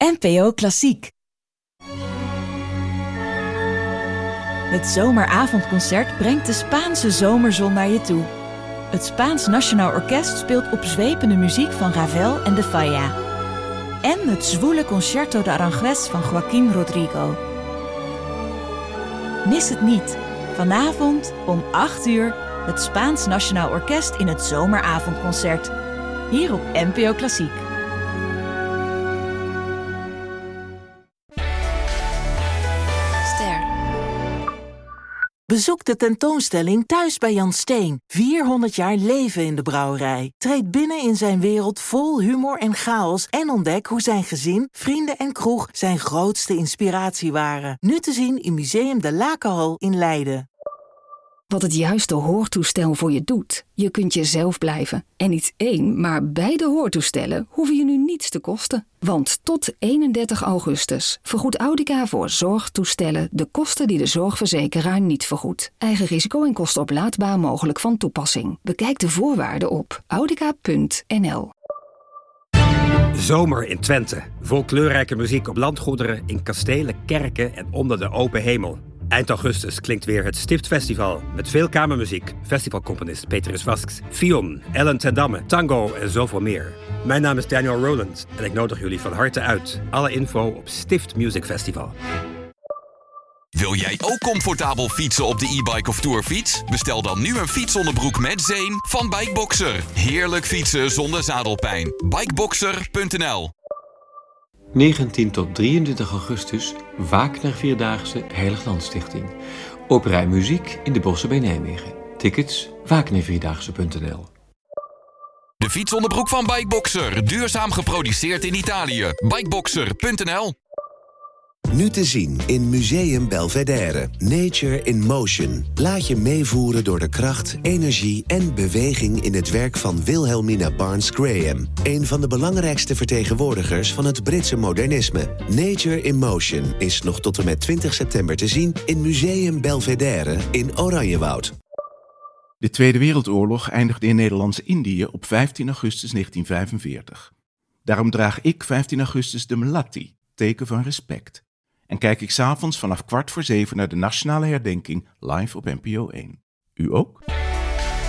NPO Klassiek. Het zomeravondconcert brengt de Spaanse zomerzon naar je toe. Het Spaans Nationaal Orkest speelt opzwepende muziek van Ravel en de Falla. En het zwoele Concerto de Aranjuez van Joaquín Rodrigo. Mis het niet. Vanavond om 8 uur het Spaans Nationaal Orkest in het zomeravondconcert. Hier op NPO Klassiek. Bezoek de tentoonstelling Thuis bij Jan Steen. 400 jaar leven in de brouwerij. Treed binnen in zijn wereld vol humor en chaos en ontdek hoe zijn gezin, vrienden en kroeg zijn grootste inspiratie waren. Nu te zien in Museum de Lakenhal in Leiden. Wat het juiste hoortoestel voor je doet. Je kunt jezelf blijven. En niet 1, maar beide hoortoestellen hoeven je nu niets te kosten. Want tot 31 augustus vergoedt Audica voor zorgtoestellen de kosten die de zorgverzekeraar niet vergoedt. Eigen risico en kosten oplaadbaar mogelijk van toepassing. Bekijk de voorwaarden op audica.nl. Zomer in Twente. Vol kleurrijke muziek op landgoederen, in kastelen, kerken en onder de open hemel. Eind augustus klinkt weer het Stiftfestival met veel kamermuziek, festivalcomponist Petrus Vasks, Fion, Ellen ten Damme, tango en zoveel meer. Mijn naam is Daniel Rowland en ik nodig jullie van harte uit. Alle info op Stift Music Festival. Wil jij ook comfortabel fietsen op de e-bike of tourfiets? Bestel dan nu een fietsonderbroek met zeem van Bikeboxer. Heerlijk fietsen zonder zadelpijn. Bikeboxer.nl. 19 tot 23 augustus, Wagner Vierdaagse Heiliglandstichting. Opera muziek in de bossen bij Nijmegen. Tickets, wagnervierdaagse.nl. De fietsonderbroek van Bikeboxer, duurzaam geproduceerd in Italië. Bikeboxer.nl. Nu te zien in Museum Belvedere. Nature in Motion. Laat je meevoeren door de kracht, energie en beweging in het werk van Wilhelmina Barnes Graham. Een van de belangrijkste vertegenwoordigers van het Britse modernisme. Nature in Motion is nog tot en met 20 september te zien in Museum Belvedere in Oranjewoud. De Tweede Wereldoorlog eindigde in Nederlands-Indië op 15 augustus 1945. Daarom draag ik 15 augustus de Melatti, teken van respect. En kijk ik 's avonds vanaf 6:15 naar de nationale herdenking live op NPO 1. U ook?